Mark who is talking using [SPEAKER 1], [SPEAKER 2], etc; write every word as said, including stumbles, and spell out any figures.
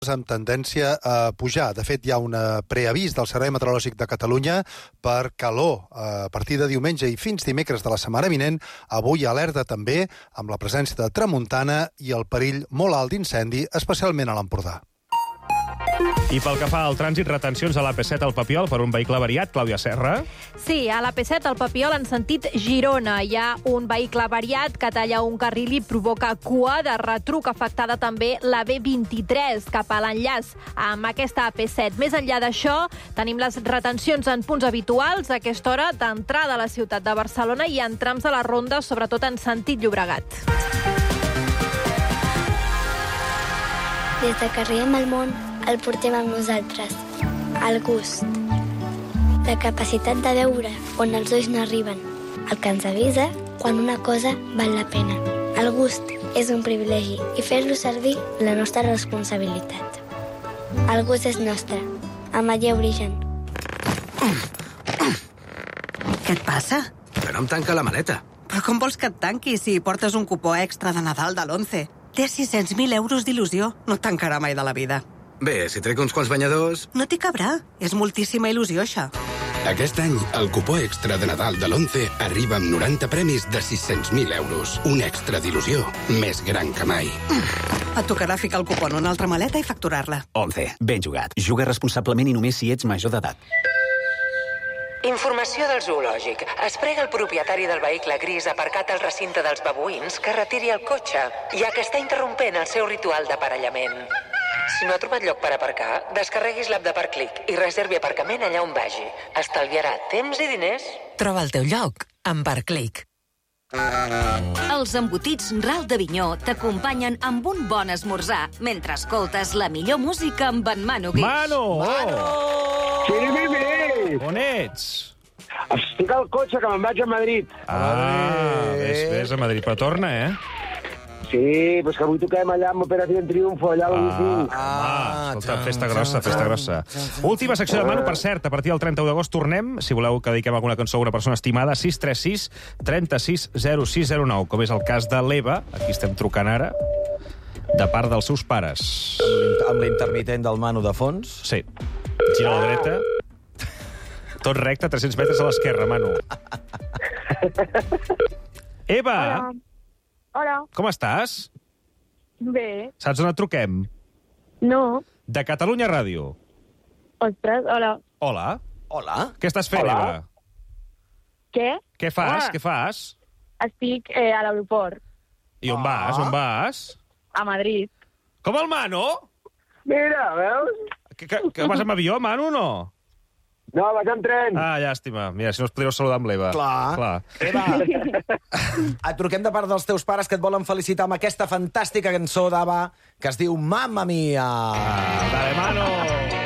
[SPEAKER 1] amb tendència a pujar. De fet, hi ha un preavís del Servei Meteorològic de Catalunya per calor a partir de diumenge i fins dimecres de la setmana vinent. Avui alerta també amb la presència de tramuntana i el perill molt alt d'incendi, especialment a l'Empordà.
[SPEAKER 2] I pel que fa al trànsit, retencions a l'A P set al Papiol per un vehicle avariat, Clàudia Serra.
[SPEAKER 3] Sí, a l'A P set al Papiol en sentit Girona. Hi ha un vehicle avariat que talla un carril i provoca cua de retruc, afectada també la B vint-i-tres cap a l'enllaç amb aquesta A P set. Més enllà d'això, tenim les retencions en punts habituals a aquesta hora d'entrada a la ciutat de Barcelona i en trams de la ronda, sobretot en sentit Llobregat.
[SPEAKER 4] Des de que arribem al món, el portem amb nosaltres. El gust. La capacitat de veure on els ulls no arriben. El que ens avisa quan una cosa val la pena. El gust és un privilegi i fer-lo servir la nostra responsabilitat. El gust és nostre. Amaia Origen.
[SPEAKER 5] Què et passa?
[SPEAKER 6] Que no em tanca la maleta.
[SPEAKER 5] Però com vols que et tanqui si portes un cupó extra de Nadal de l'Once? Té sis-cents mil euros d'il·lusió. No et tancarà mai de la vida.
[SPEAKER 6] Bé, si trec uns quants banyadors...
[SPEAKER 5] No t'hi cabrà. És moltíssima il·lusió, això.
[SPEAKER 7] Aquest any, el cupó extra de Nadal de l'Once arriba amb noranta premis de sis-cents mil euros. Un extra d'il·lusió més gran que mai.
[SPEAKER 5] Et tocarà ficar el cupó en una altra maleta i facturar-la.
[SPEAKER 8] Once. Ben jugat. Juga responsablement i només si ets major d'edat.
[SPEAKER 9] Informació del zoològic. Es prega el propietari del vehicle gris aparcat al recinte dels babuïns que retiri el cotxe, ja que està interrompent el seu ritual d'aparellament. Si no ha trobat lloc per aparcar, descarreguis l'app de Parclic i reservi aparcament allà on vagi. Estalviarà temps i diners.
[SPEAKER 10] Troba el teu lloc amb Parclic.
[SPEAKER 11] Els embotits Ral d'Avinyó t'acompanyen amb un bon esmorzar mentre escoltes la millor música amb en Manu Guix.
[SPEAKER 2] Manu!
[SPEAKER 12] Manu! Sí, bebé!
[SPEAKER 2] On ets?
[SPEAKER 12] Estic al cotxe, que me'n vaig a Madrid.
[SPEAKER 2] Ah, ves, ves a Madrid, però torna, eh?
[SPEAKER 12] Sí, però és que avui toquem allà amb Operació Triunfo, allà al Wifi.
[SPEAKER 2] Ah, escolta, festa grossa, festa grossa. Última secció de Manu, per cert, a partir del trenta-u d'agost tornem, si voleu que dediquem alguna cançó a una persona estimada, sis tres sis, trenta-sis, zero sis zero nou, com és el cas de l'Eva, aquí estem trucant ara, de part dels seus pares.
[SPEAKER 13] Amb l'intermitent del Manu de fons?
[SPEAKER 2] Sí. Gira a la dreta. Tot recte, tres-cents metres a l'esquerra, Manu. Eva!
[SPEAKER 14] Hola. Hola.
[SPEAKER 2] Com estàs?
[SPEAKER 14] Bé.
[SPEAKER 2] Saps on et truquem?
[SPEAKER 14] No.
[SPEAKER 2] De Catalunya Ràdio.
[SPEAKER 14] Ostres, hola.
[SPEAKER 2] Hola.
[SPEAKER 13] Hola.
[SPEAKER 2] Què estàs fent,
[SPEAKER 14] Hola.
[SPEAKER 2] Eva?
[SPEAKER 14] Què?
[SPEAKER 2] Què fas?
[SPEAKER 14] Ah.
[SPEAKER 2] Què fas?
[SPEAKER 14] Estic eh, a l'aeroport.
[SPEAKER 2] I on vas? On vas?
[SPEAKER 14] A Madrid.
[SPEAKER 2] Com el Manu?
[SPEAKER 12] Mira, veus?
[SPEAKER 2] Que, que, que vas amb avió, Manu, o no?
[SPEAKER 12] No, vaig amb tren.
[SPEAKER 2] Ah, llàstima. Mira, si no us podríeu saludar amb l'Eva.
[SPEAKER 13] Clar.
[SPEAKER 2] Clar.
[SPEAKER 13] Eva, et truquem de part dels teus pares que et volen felicitar amb aquesta fantàstica cançó d'Ava que es diu Mamma Mia.
[SPEAKER 2] Ah, dale, Manu!